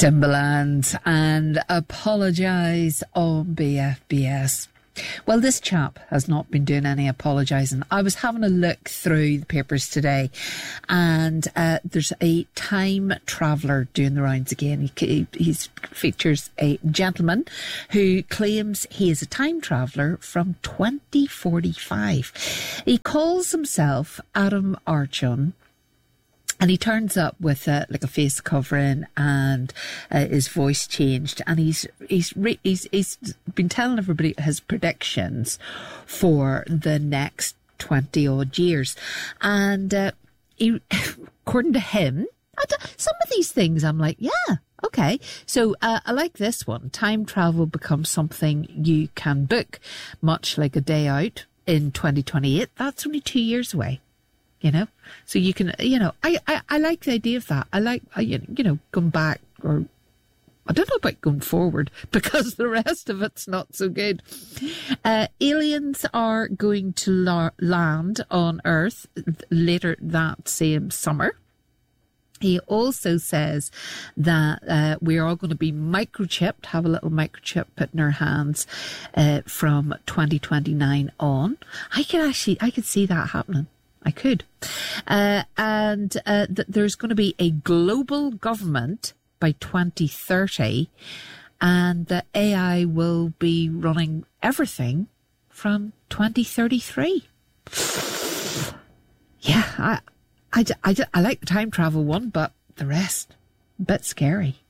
Timbaland and Apologise on BFBS. Well, this chap has not been doing any apologising. I was having a look through the papers today, and there's a time traveller doing the rounds again. He features a gentleman who claims he is a time traveller from 2045. He calls himself Adam Archon. And he turns up with like a face covering and his voice changed, and he's been telling everybody his predictions for the next 20 odd years. And he, according to him, some of these things I'm like, yeah, okay. So I like this one. Time travel becomes something you can book, much like a day out in 2028. That's only 2 years away. You know, so you can, you know, I like the idea of that. I like, you know, going back, or I don't know about going forward, because the rest of it's not so good. Aliens are going to land on Earth later that same summer. He also says that we're all going to be microchipped, have a little microchip put in our hands from 2029 on. I could see that happening. I could. There's going to be a global government by 2030, and the AI will be running everything from 2033. Yeah, I like the time travel one, but the rest, a bit scary.